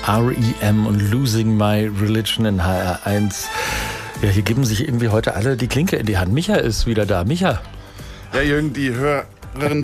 R.E.M. und Losing My Religion in HR1. Ja, hier geben sich irgendwie heute alle die Klinke in die Hand. Micha ist wieder da. Micha. Ja, Jürgen, die Hörerin